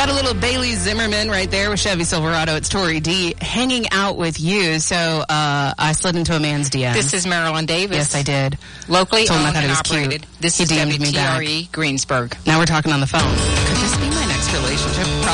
got a little Bailey Zimmerman right there with Chevy Silverado. It's Tori D hanging out with you. So I slid into a man's DM. This is Marilyn Davis. Yes, I did. Locally Told him I owned thought it and was operated. cute. This He is DM'd me back. WTRE Greensburg. Now we're talking on the phone. Could this be my next relationship?